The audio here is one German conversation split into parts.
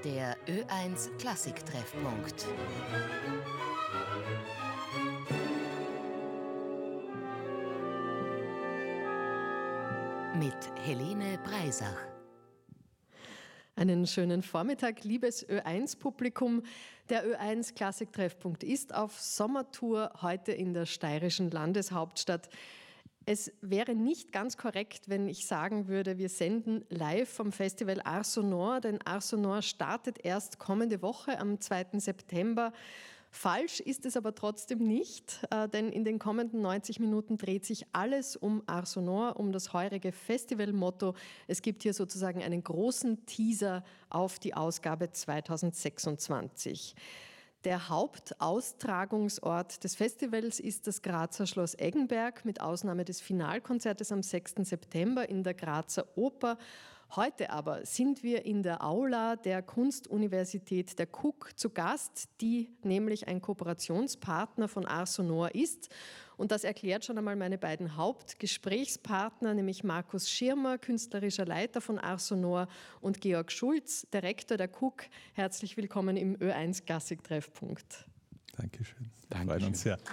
Der Ö1 Klassiktreffpunkt. Mit Helene Breisach. Einen schönen Vormittag, liebes Ö1-Publikum. Der Ö1 Klassiktreffpunkt ist auf Sommertour, heute in der steirischen Landeshauptstadt. Es wäre nicht ganz korrekt, wenn ich sagen würde, wir senden live vom Festival Ars Sonor, denn Ars Sonor startet erst kommende Woche am 2. September. Falsch ist es aber trotzdem nicht, denn in den kommenden 90 Minuten dreht sich alles um Ars Sonor, um das heurige Festivalmotto. Es gibt hier sozusagen einen großen Teaser auf die Ausgabe 2026. Der Hauptaustragungsort des Festivals ist das Grazer Schloss Eggenberg, mit Ausnahme des Finalkonzertes am 6. September in der Grazer Oper. Heute aber sind wir in der Aula der Kunstuniversität der KUK zu Gast, die nämlich ein Kooperationspartner von Ars Sonor ist. Und das erklärt schon einmal meine beiden Hauptgesprächspartner, nämlich Markus Schirmer, künstlerischer Leiter von Ars Sonor, und Georg Schulz, Direktor der KUK. Herzlich willkommen im Ö1 Klassiktreffpunkt. Dankeschön. Freut uns sehr.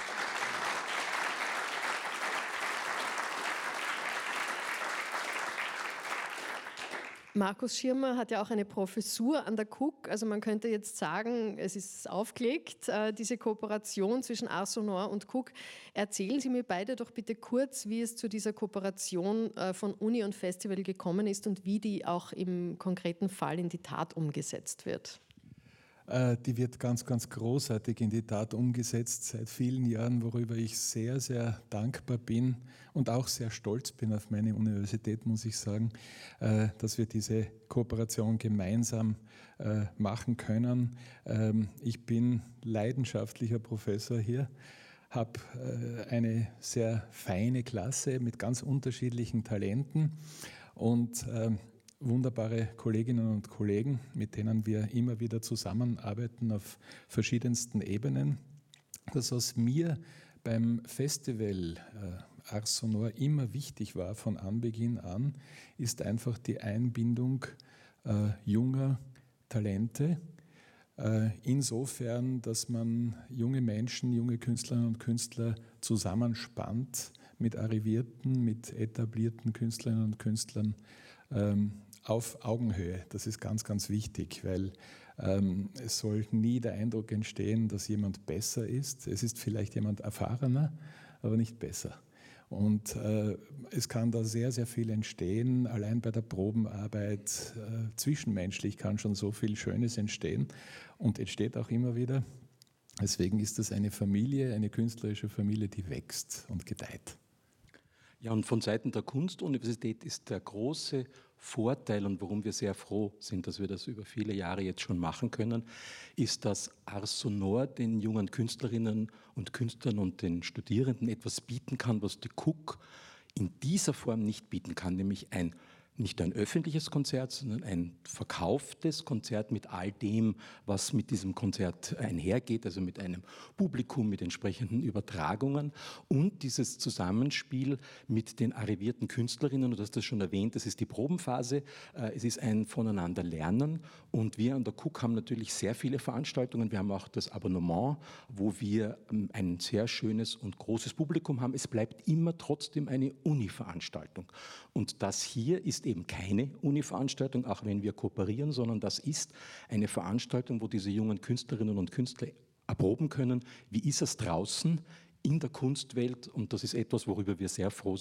Markus Schirmer hat ja auch eine Professur an der KUK. Also man könnte jetzt sagen, es ist aufgelegt, diese Kooperation zwischen Ars Sonor und KUK. Erzählen Sie mir beide doch bitte kurz, wie es zu dieser Kooperation von Uni und Festival gekommen ist und wie die auch im konkreten Fall in die Tat umgesetzt wird. Die wird ganz, ganz großartig in die Tat umgesetzt seit vielen Jahren, worüber ich sehr, sehr dankbar bin und auch sehr stolz bin auf meine Universität, muss ich sagen, dass wir diese Kooperation gemeinsam machen können. Ich bin leidenschaftlicher Professor hier, habe eine sehr feine Klasse mit ganz unterschiedlichen Talenten und wunderbare Kolleginnen und Kollegen, mit denen wir immer wieder zusammenarbeiten auf verschiedensten Ebenen. Das, was mir beim Festival Ars Sonor immer wichtig war von Anbeginn an, ist einfach die Einbindung junger Talente. Insofern, dass man junge Menschen, junge Künstlerinnen und Künstler zusammenspannt mit arrivierten, mit etablierten Künstlerinnen und Künstlern auf Augenhöhe. Das ist ganz, ganz wichtig, weil es soll nie der Eindruck entstehen, dass jemand besser ist. Es ist vielleicht jemand erfahrener, aber nicht besser. Und es kann da sehr, sehr viel entstehen. Allein bei der Probenarbeit, zwischenmenschlich kann schon so viel Schönes entstehen und entsteht auch immer wieder. Deswegen ist das eine Familie, eine künstlerische Familie, die wächst und gedeiht. Ja, und von Seiten der Kunstuniversität ist der große Vorteil, und warum wir sehr froh sind, dass wir das über viele Jahre jetzt schon machen können, ist, dass Ars Sonor den jungen Künstlerinnen und Künstlern und den Studierenden etwas bieten kann, was die KUK in dieser Form nicht bieten kann, nämlich nicht ein öffentliches Konzert, sondern ein verkauftes Konzert mit all dem, was mit diesem Konzert einhergeht, also mit einem Publikum, mit entsprechenden Übertragungen und dieses Zusammenspiel mit den arrivierten Künstlerinnen, du hast das schon erwähnt, das ist die Probenphase, es ist ein Voneinanderlernen und wir an der KUK haben natürlich sehr viele Veranstaltungen, wir haben auch das Abonnement, wo wir ein sehr schönes und großes Publikum haben, es bleibt immer trotzdem eine Uni-Veranstaltung und das hier ist eben keine Uni-Veranstaltung, auch wenn wir kooperieren, sondern das ist eine Veranstaltung, wo diese jungen Künstlerinnen und Künstler erproben können, wie ist es draußen in der Kunstwelt, und das ist etwas, worüber wir sehr froh sind.